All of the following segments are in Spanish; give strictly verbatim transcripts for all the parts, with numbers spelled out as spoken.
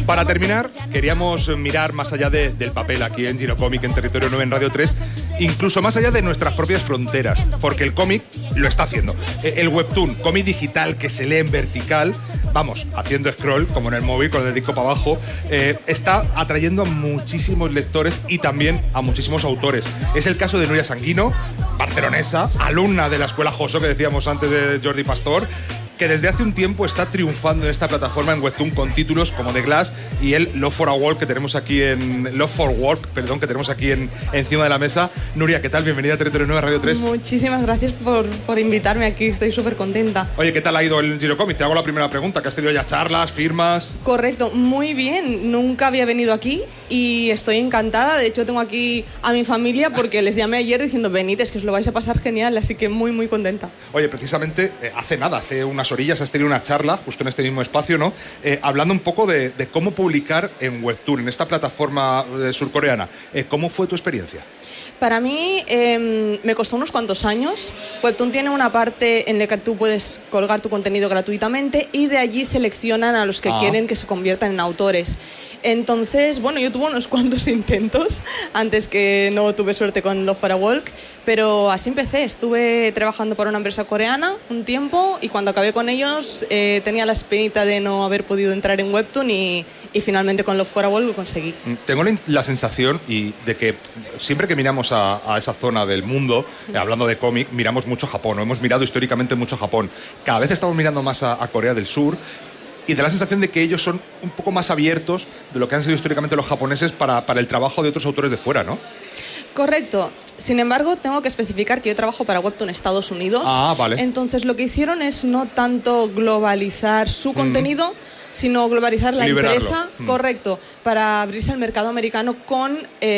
Para terminar, queríamos mirar más allá de, del papel aquí en Giro Cómic, en Territorio nueve, en Radio tres, incluso más allá de nuestras propias fronteras, porque el cómic lo está haciendo. El webtoon, cómic digital que se lee en vertical, vamos, haciendo scroll, como en el móvil, con el dedico para abajo, eh, está atrayendo a muchísimos lectores y también a muchísimos autores. Es el caso de Nuria Sanguino, barcelonesa, alumna de la Escuela Joso, que decíamos antes, de Jordi Pastor, que desde hace un tiempo está triunfando en esta plataforma en webtoon con títulos como The Glass y el Love for a Walk que tenemos aquí en Love for Work, perdón, que tenemos aquí en, encima de la mesa. Nuria, ¿qué tal? Bienvenida a Territorio nueve, Radio tres. Muchísimas gracias por, por invitarme aquí, estoy súper contenta. Oye, ¿qué tal ha ido el Giro Cómic? Te hago la primera pregunta, que has tenido ya charlas, firmas. Correcto, muy bien, nunca había venido aquí y estoy encantada. De hecho, tengo aquí a mi familia porque les llamé ayer diciendo venid, es que os lo vais a pasar genial, así que muy, muy contenta. Oye, precisamente eh, hace nada, hace unas orillas has tenido una charla justo en este mismo espacio, ¿no? Eh, hablando un poco de, de cómo publicar en webtoon, en esta plataforma eh, surcoreana. Eh, ¿Cómo fue tu experiencia? Para mí eh, me costó unos cuantos años. Webtoon tiene una parte en la que tú puedes colgar tu contenido gratuitamente y de allí seleccionan a los que ah. quieren que se conviertan en autores. Entonces, bueno, yo tuve unos cuantos intentos antes que no tuve suerte con Love for a Walk, pero así empecé. Estuve trabajando para una empresa coreana un tiempo y cuando acabé con ellos eh, tenía la espinita de no haber podido entrar en Webtoon y, y finalmente con Love for a Walk lo conseguí. Tengo la, la sensación y de que siempre que miramos a, a esa zona del mundo, mm. eh, hablando de cómic, miramos mucho Japón, o hemos mirado históricamente mucho Japón. Cada vez estamos mirando más a, a Corea del Sur. Y da la sensación de que ellos son un poco más abiertos de lo que han sido históricamente los japoneses para, para el trabajo de otros autores de fuera, ¿no? Correcto. Sin embargo, tengo que especificar que yo trabajo para Webtoon Estados Unidos. Ah, vale. Entonces, lo que hicieron es no tanto globalizar su mm. contenido, sino globalizar la Liberarlo. empresa, mm. correcto, para abrirse al mercado americano con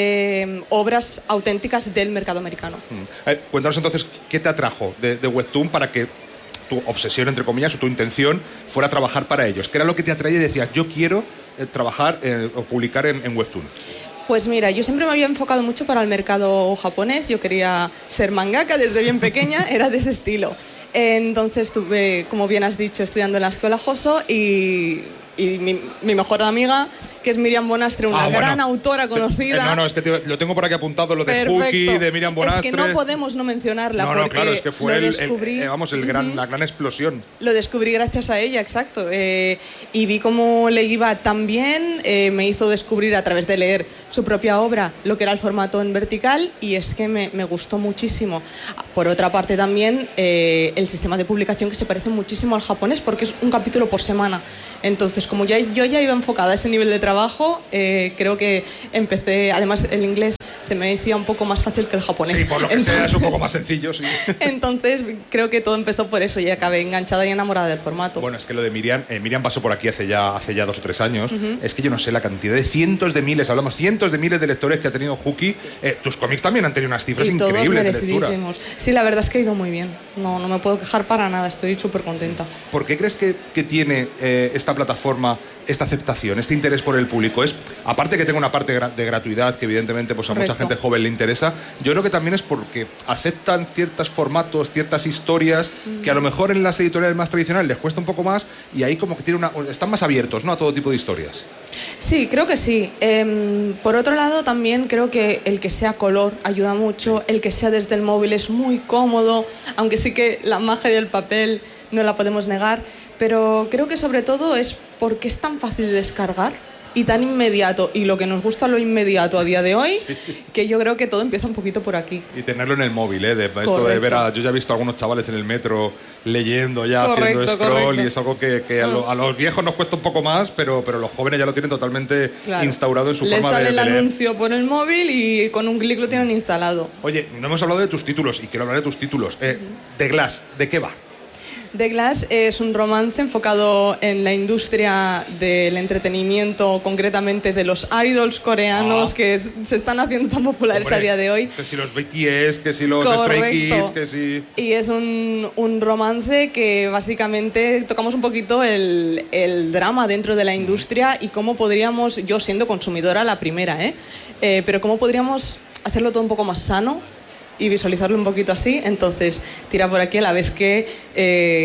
eh, obras auténticas del mercado americano. Mm. Eh, cuéntanos entonces, ¿qué te atrajo de, de Webtoon para que tu obsesión, entre comillas, o tu intención fuera trabajar para ellos? ¿Qué era lo que te atraía y decías, yo quiero eh, trabajar eh, o publicar en, en Webtoon? Pues mira, yo siempre me había enfocado mucho para el mercado japonés. Yo quería ser mangaka desde bien pequeña, era de ese estilo. Entonces estuve, como bien has dicho, estudiando en la Escuela Joso y, y mi, mi mejor amiga, que es Miriam Bonastre, una ah, bueno. gran autora conocida. Eh, no, no, es que te, lo tengo por aquí apuntado, lo de Huki, de Miriam Bonastre. Es que no podemos no mencionarla. No, no, porque claro, es que fue lo el, descubrí, el, eh, vamos, el gran, uh-huh. la gran explosión. Lo descubrí gracias a ella, exacto. Eh, y vi cómo le iba tan bien, eh, me hizo descubrir a través de leer su propia obra lo que era el formato en vertical y es que me, me gustó muchísimo. Por otra parte también eh, el sistema de publicación que se parece muchísimo al japonés porque es un capítulo por semana. Entonces, como ya, yo ya iba enfocada a ese nivel de trabajo, eh, creo que empecé, además el inglés se me decía un poco más fácil que el japonés. Sí, por lo que entonces, sea es un poco más sencillo, sí. Entonces, creo que todo empezó por eso y acabé enganchada y enamorada del formato. Bueno, es que lo de Miriam, eh, Miriam pasó por aquí hace ya, hace ya dos o tres años. Uh-huh. Es que yo no sé la cantidad de cientos de miles, hablamos cientos de miles de lectores que ha tenido Huki. Eh, tus cómics también han tenido unas cifras y increíbles todos de lectura. Sí, la verdad es que ha ido muy bien. No, no me puedo quejar para nada, estoy súper contenta. ¿Por qué crees que, que tiene eh, esta plataforma esta aceptación, este interés por el público? Es, aparte que tenga una parte de gratuidad que evidentemente pues, a Correcto. Mucha gente joven le interesa, yo creo que también es porque aceptan ciertos formatos, ciertas historias que a lo mejor en las editoriales más tradicionales les cuesta un poco más y ahí como que tiene una, están más abiertos, ¿no?, a todo tipo de historias. Sí, creo que sí. Eh, por otro lado también creo que el que sea color ayuda mucho, el que sea desde el móvil es muy cómodo, aunque sí que la magia del papel no la podemos negar. Pero creo que sobre todo es porque es tan fácil de descargar y tan inmediato, y lo que nos gusta lo inmediato a día de hoy, sí. que yo creo que todo empieza un poquito por aquí. Y tenerlo en el móvil, ¿eh? De, esto de ver a, yo ya he visto a algunos chavales en el metro leyendo ya, correcto, haciendo scroll, correcto. Y es algo que, que a, lo, a los viejos nos cuesta un poco más, pero, pero los jóvenes ya lo tienen totalmente claro. instaurado en su Les forma de, de leer. Les sale el anuncio por el móvil y con un clic lo tienen instalado. Oye, no hemos hablado de tus títulos y quiero hablar de tus títulos. Eh, uh-huh. The Glass, ¿de qué va? The Glass es un romance enfocado en la industria del entretenimiento, concretamente de los idols coreanos ah. que es, se están haciendo tan populares Hombre, a día de hoy. Que si los B T S, que si los Stray Kids, que si... Y es un, un romance que básicamente tocamos un poquito el, el drama dentro de la industria y cómo podríamos, yo siendo consumidora la primera, ¿eh? Eh, pero cómo podríamos hacerlo todo un poco más sano y visualizarlo un poquito así, entonces tira por aquí a la vez que eh,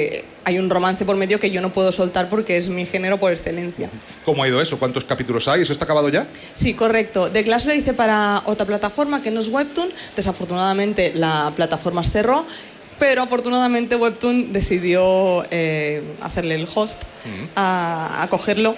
hay un romance por medio que yo no puedo soltar porque es mi género por excelencia. ¿Cómo ha ido eso? ¿Cuántos capítulos hay? ¿Eso está acabado ya? Sí, correcto. The Glass lo hice para otra plataforma que no es Webtoon. Desafortunadamente la plataforma cerró, pero afortunadamente Webtoon decidió eh, hacerle el host, mm. a, a cogerlo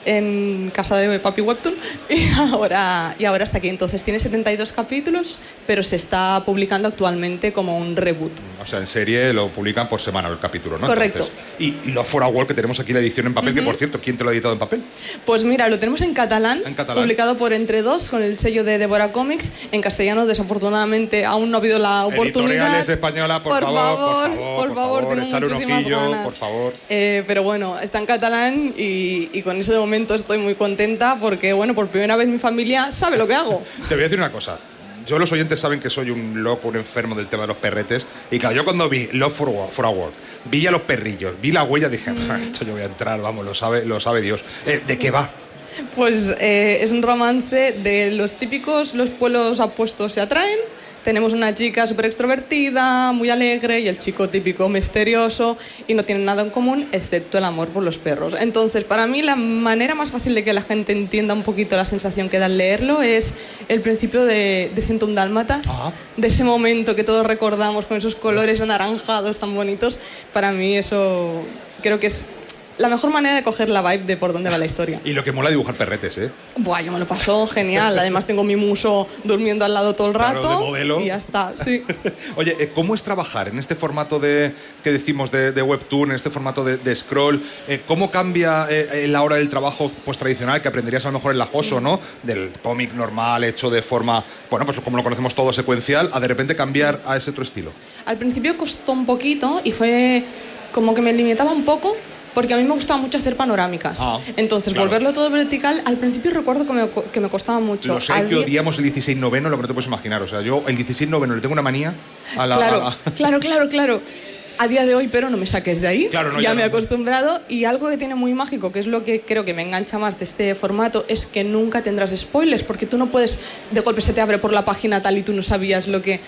en casa de Papi Webtoon y ahora, y ahora está aquí. Entonces tiene setenta y dos capítulos, pero se está publicando actualmente como un reboot. O sea, en serie lo publican por semana el capítulo, ¿no? Correcto. Entonces, y, y Love for a World, que tenemos aquí la edición en papel, uh-huh. que por cierto, ¿quién te lo ha editado en papel? Pues mira, lo tenemos en catalán, en catalán, publicado por Entre Dos, con el sello de Deborah Comics. En castellano, desafortunadamente, aún no ha habido la oportunidad. Editoriales española, por, por favor, favor, por favor, por favor, por favor, tengo muchísimas un ojillo, ganas. por favor. Eh, pero bueno, está en catalán y, y con eso de momento estoy muy contenta porque, bueno, por primera vez mi familia sabe lo que hago. Te voy a decir una cosa. Yo, los oyentes saben que soy un loco, un enfermo del tema de los perretes. Y claro, yo cuando vi Love for a, for a World, vi a los perrillos, vi la huella, dije, mm. esto yo voy a entrar, vamos, lo sabe, lo sabe Dios. Eh, ¿De qué va? Pues eh, es un romance de los típicos, los pueblos opuestos se atraen. Tenemos una chica súper extrovertida, muy alegre, y el chico típico misterioso, y no tienen nada en común excepto el amor por los perros. Entonces, para mí, la manera más fácil de que la gente entienda un poquito la sensación que da al leerlo es el principio de, de ciento un Dálmatas, ah. de ese momento que todos recordamos con esos colores anaranjados tan bonitos. Para mí eso creo que es la mejor manera de coger la vibe de por dónde va la historia. Y lo que mola dibujar perretes, ¿eh? Buah, yo me lo paso genial. Además tengo mi muso durmiendo al lado todo el rato. Claro, de modelo. Y ya está, sí. Oye, ¿cómo es trabajar en este formato de que decimos de, de Webtoon, en este formato de, de scroll? ¿Cómo cambia eh, la hora del trabajo pues, tradicional que aprenderías a lo mejor en la Joso, ¿no? Del cómic normal hecho de forma, bueno, pues como lo conocemos todo, secuencial, a de repente cambiar a ese otro estilo? Al principio costó un poquito y fue como que me limitaba un poco, porque a mí me gustaba mucho hacer panorámicas. Ah, Entonces, claro. volverlo todo vertical, al principio recuerdo que me, que me costaba mucho. Lo sé al que odiamos el dieciséis noveno, lo que no te puedes imaginar. O sea, yo el dieciséis noveno le tengo una manía a la... Claro, a la... claro, claro, claro. A día de hoy, pero no me saques de ahí. Claro, no, ya, ya me he no. acostumbrado. Y algo que tiene muy mágico, que es lo que creo que me engancha más de este formato, es que nunca tendrás spoilers, porque tú no puedes, de golpe se te abre por la página tal y tú no sabías lo que...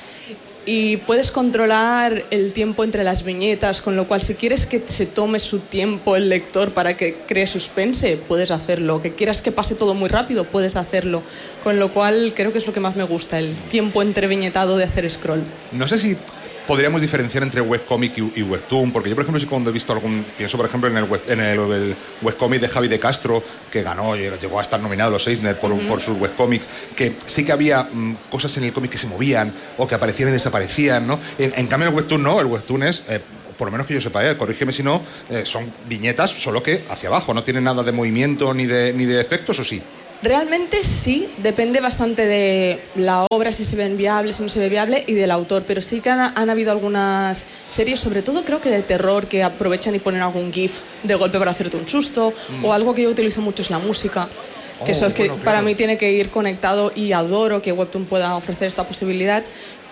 Y puedes controlar el tiempo entre las viñetas, con lo cual si quieres que se tome su tiempo el lector para que cree suspense, puedes hacerlo. Que quieras que pase todo muy rápido, puedes hacerlo. Con lo cual creo que es lo que más me gusta, el tiempo entreviñetado de hacer scroll. No sé si podríamos diferenciar entre webcomic y, y webtoon, porque yo, por ejemplo, sí cuando he visto algún... Pienso, por ejemplo, en el, web, en el, el webcomic de Javi de Castro, que ganó, llegó a estar nominado a los Eisner por, uh-huh. por sus webcomics, que sí que había mmm, cosas en el cómic que se movían o que aparecían y desaparecían, ¿no? En, en cambio, el webtoon no, el webtoon es... Eh, por lo menos que yo sepa, eh, corrígeme si no, eh, son viñetas, solo que hacia abajo, no tienen nada de movimiento ni de, ni de efectos, ¿o sí? Realmente sí, depende bastante de la obra, si se ve viable, si no se ve viable, y del autor, pero sí que han, han habido algunas series, sobre todo creo que de terror, que aprovechan y ponen algún gif de golpe para hacerte un susto, mm. o algo que yo utilizo mucho es la música, que oh, eso es que bueno, para claro. mí tiene que ir conectado, y adoro que Webtoon pueda ofrecer esta posibilidad.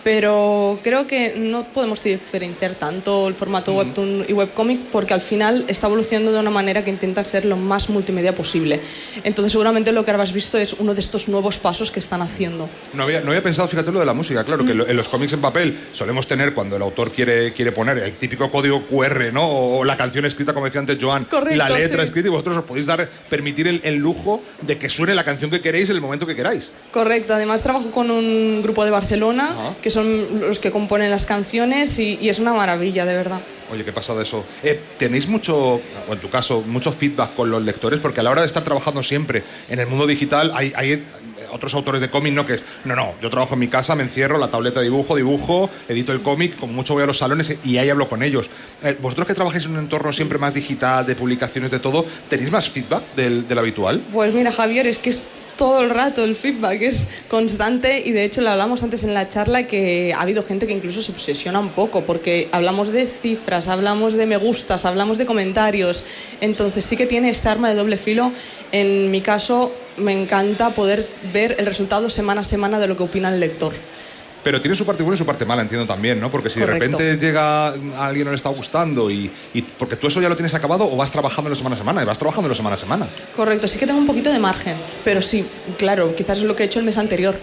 Pero creo que no podemos diferenciar tanto el formato mm. webtoon y webcomic, porque al final está evolucionando de una manera que intenta ser lo más multimedia posible. Entonces seguramente lo que habrás visto es uno de estos nuevos pasos que están haciendo. No había, no había pensado, fíjate, lo de la música. Claro, mm. que en los cómics en papel solemos tener, cuando el autor quiere, quiere poner el típico código cu erre, ¿no? O la canción escrita, como decía antes Joan, Correcto, la letra sí. escrita, y vosotros os podéis dar, permitir el, el lujo de que suene la canción que queréis en el momento que queráis. Correcto. Además trabajo con un grupo de Barcelona, Ajá. que son los que componen las canciones, y, y es una maravilla, de verdad. Oye, qué pasada eso. Eh, ¿Tenéis mucho, o en tu caso, mucho feedback con los lectores? Porque a la hora de estar trabajando siempre en el mundo digital hay, hay otros autores de cómic, ¿no? Que es, no, no, yo trabajo en mi casa, me encierro, la tableta de dibujo, dibujo, edito el cómic, como mucho voy a los salones y ahí hablo con ellos. Eh, vosotros que trabajáis en un entorno siempre más digital, de publicaciones, de todo, ¿tenéis más feedback del, del habitual? Pues mira, Javier, es que es todo el rato el feedback, es constante, y de hecho lo hablamos antes en la charla, que ha habido gente que incluso se obsesiona un poco, porque hablamos de cifras, hablamos de me gustas, hablamos de comentarios. Entonces sí que tiene esta arma de doble filo. En mi caso me encanta poder ver el resultado semana a semana de lo que opina el lector. Pero tiene su parte buena y su parte mala, entiendo también, ¿no? Porque si Correcto. de repente llega a alguien no le está gustando, y, y porque tú eso ya lo tienes acabado, o vas trabajando de semana a semana, y vas trabajando de semana a semana. Correcto, sí que tengo un poquito de margen, pero sí, claro, quizás es lo que he hecho el mes anterior.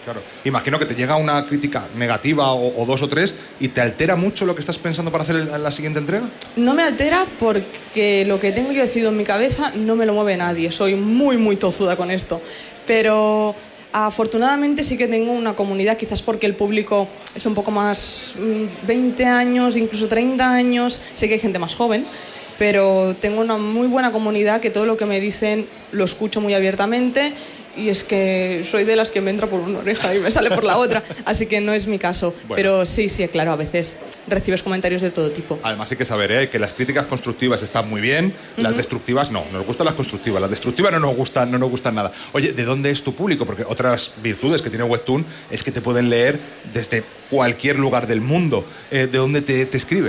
Claro. Imagino que te llega una crítica negativa o, o dos o tres y te altera mucho lo que estás pensando para hacer el, la siguiente entrega. No me altera porque lo que tengo yo decidido en mi cabeza no me lo mueve nadie. Soy muy, muy tozuda con esto. Pero afortunadamente sí que tengo una comunidad, quizás porque el público es un poco más veinte años, incluso treinta años. Sé que hay gente más joven, pero tengo una muy buena comunidad que todo lo que me dicen lo escucho muy abiertamente. Y es que soy de las que me entra por una oreja y me sale por la otra, así que no es mi caso. Bueno. Pero sí, sí, claro, a veces recibes comentarios de todo tipo. Además hay que saber ¿eh? que las críticas constructivas están muy bien, uh-huh. las destructivas no, nos gustan las constructivas, las destructivas no nos gustan, no nos gustan nada. Oye, ¿de dónde es tu público? Porque otras virtudes que tiene Webtoon es que te pueden leer desde cualquier lugar del mundo. Eh, ¿De dónde te, te escriben?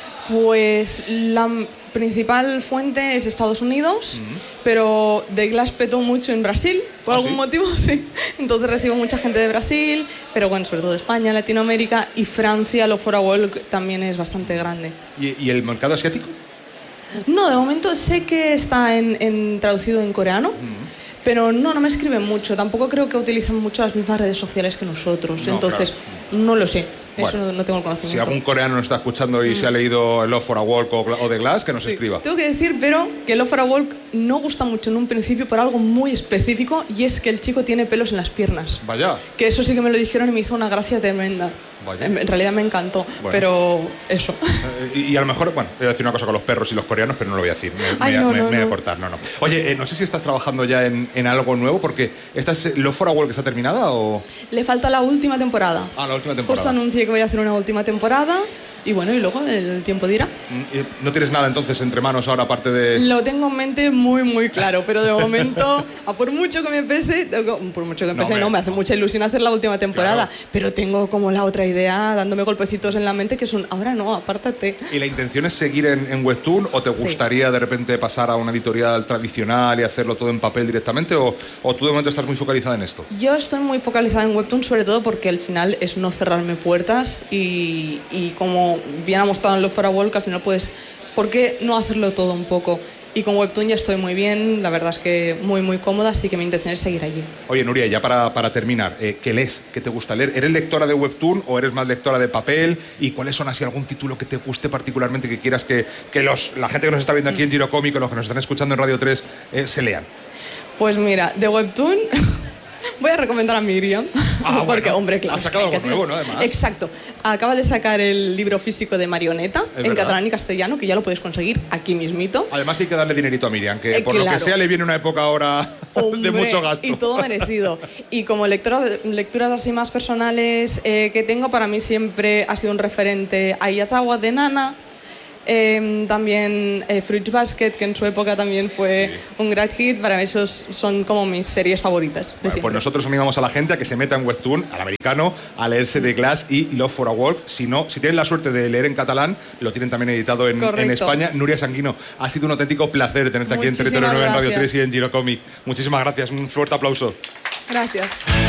Pues la principal fuente es Estados Unidos, uh-huh. pero The Glass petó mucho en Brasil, por ¿Ah, algún sí? motivo, sí. Entonces recibo mucha gente de Brasil, pero bueno, sobre todo de España, Latinoamérica y Francia, Love for a Walk también es bastante grande. ¿Y, y el mercado asiático? No, de momento sé que está en, en traducido en coreano. Uh-huh. Pero no, no me escriben mucho. Tampoco creo que utilicen mucho las mismas redes sociales que nosotros. No, Entonces, claro. no lo sé. Eso bueno, no tengo el conocimiento. Si algún coreano nos está escuchando y mm. se ha leído Love for a Walk o, o The Glass, que nos sí. escriba. Tengo que decir, pero, que Love for a Walk no gusta mucho en un principio por algo muy específico, y es que el chico tiene pelos en las piernas. Vaya. Que eso sí que me lo dijeron y me hizo una gracia tremenda. Vaya. En realidad me encantó, bueno. pero eso. Eh, y a lo mejor, bueno, voy a decir una cosa con los perros y los coreanos, pero no lo voy a decir. Me, Ay, me, no, me, no, me voy a no. cortar, no, no. Oye, eh, no sé si estás trabajando ya en, en algo nuevo, porque ¿esta es Love for a Walk que está terminada o...? Le falta la última temporada. Ah, la última temporada. Justo anuncié que voy a hacer una última temporada y bueno, y luego el tiempo dirá. ¿No tienes nada entonces entre manos ahora aparte de...? Lo tengo en mente muy, muy claro, pero de momento, a por mucho que me pese, por mucho que me pese, no, no, me hace mucha ilusión hacer la última temporada, claro. pero tengo como la otra idea dándome golpecitos en la mente que son, ahora no, apártate. ¿Y la intención es seguir en, en Webtoon o te gustaría sí. de repente pasar a una editorial tradicional y hacerlo todo en papel directamente, o, o tú de momento estás muy focalizada en esto? Yo estoy muy focalizada en Webtoon, sobre todo porque al final es no cerrarme puertas y, y como bien ha mostrado en Love for a Walk, al final pues, ¿por qué no hacerlo todo un poco? Y con Webtoon ya estoy muy bien, la verdad es que muy, muy cómoda, así que mi intención es seguir allí. Oye, Nuria, ya para, para terminar, eh, ¿qué lees? ¿Qué te gusta leer? ¿Eres lectora de Webtoon o eres más lectora de papel? ¿Y cuáles son así algún título que te guste particularmente, que quieras que, que los, la gente que nos está viendo aquí en Giro Cómico, los que nos están escuchando en Radio tres, eh, se lean? Pues mira, de Webtoon... Voy a recomendar a Miriam, ah, porque, bueno, hombre, claro. Ha sacado algo nuevo, ¿no? Además. Exacto. Acaba de sacar el libro físico de Marioneta, es en verdad. catalán y castellano, que ya lo podéis conseguir aquí mismito. Además hay que darle dinerito a Miriam, que eh, por claro. lo que sea le viene una época ahora hombre, de mucho gasto. Y todo merecido. Y como lectora, lecturas así más personales eh, que tengo, para mí siempre ha sido un referente Ayazawa de Nana. Eh, también eh, Fruits Basket, que en su época también fue sí. un gran hit. Para mí esos son como mis series favoritas. Bueno, pues nosotros animamos a la gente a que se meta en Webtoon, al americano, a leerse The Glass y Love for a Walk. Si no, si tienen la suerte de leer en catalán, lo tienen también editado en, en España. Nuria Sanguino, ha sido un auténtico placer tenerte aquí en Territorio nueve en Radio tres y en Giro Cómic. Muchísimas gracias, un fuerte aplauso. Gracias.